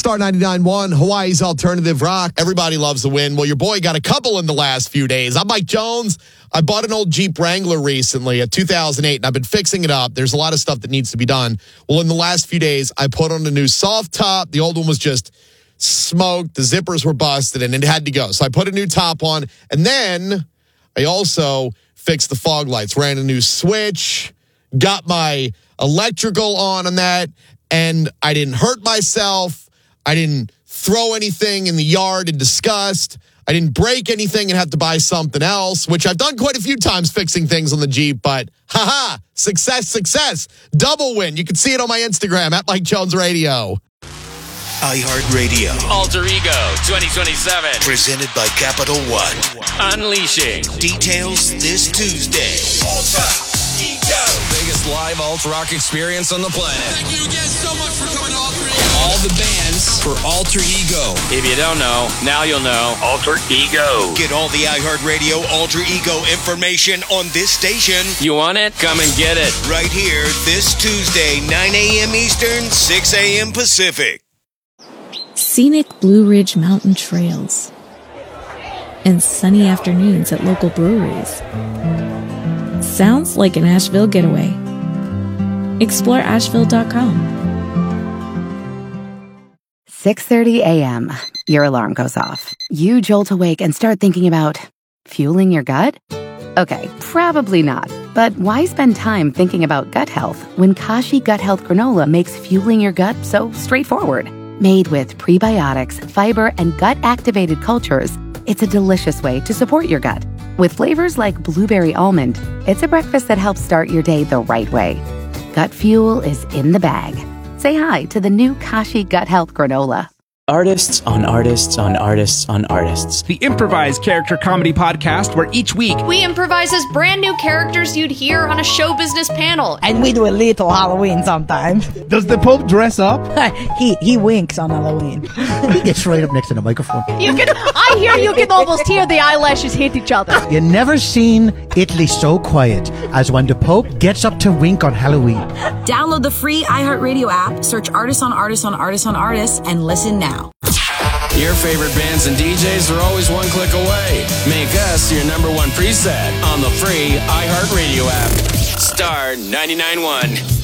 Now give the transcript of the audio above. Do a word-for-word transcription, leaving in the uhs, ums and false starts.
Star ninety-nine point one, Hawaii's Alternative Rock. Everybody loves the win. Well, your boy got a couple in the last few days. I'm Mike Jones. I bought an old Jeep Wrangler recently, a two thousand eight, and I've been fixing it up. There's a lot of stuff that needs to be done. Well, in the last few days, I put on a new soft top. The old one was just smoked. The zippers were busted, and it had to go. So I put a new top on, and then I also fixed the fog lights, ran a new switch, got my electrical on on that, and I didn't hurt myself. I didn't throw anything in the yard in disgust. I didn't break anything and have to buy something else, which I've done quite a few times fixing things on the Jeep, but haha, success, success, double win. You can see it on my Instagram, at Mike Jones Radio. iHeartRadio. Alter Ego twenty twenty-seven. Presented by Capital One. Unleashing. Details this Tuesday. Alter Ego. Biggest live alt rock experience on the planet. Thank you again so much for coming to Alter Ego. All the bands for Alter Ego. If you don't know, now you'll know. Alter Ego. Get all the iHeartRadio Alter Ego information on this station. You want it? Come and get it. Right here this Tuesday, nine a.m. Eastern, six a.m. Pacific. Scenic Blue Ridge Mountain trails and sunny afternoons at local breweries. Sounds like an Asheville getaway. Explore Asheville dot com. six thirty a.m. Your alarm goes off. You jolt awake and start thinking about fueling your gut? Okay, probably not. But why spend time thinking about gut health when Kashi Gut Health Granola makes fueling your gut so straightforward? Made with prebiotics, fiber, and gut-activated cultures, it's a delicious way to support your gut. With flavors like blueberry almond, it's a breakfast that helps start your day the right way. Gut fuel is in the bag. Say hi to the new Kashi Gut Health Granola. Artists on artists on artists on artists. The improvised character comedy podcast where each week we improvise as brand new characters you'd hear on a show business panel. And we do a little Halloween sometimes. Does the Pope dress up? he he winks on Halloween. He gets right up next to the microphone. You can I hear you can almost hear the eyelashes hit each other. You never seen Italy so quiet as when the Pope gets up to wink on Halloween. Download the free iHeartRadio app, search Artists on Artists on Artists on Artists, and listen now. Your favorite bands and D Js are always one click away. Make us your number one preset on the free iHeartRadio app. Star ninety-nine point one.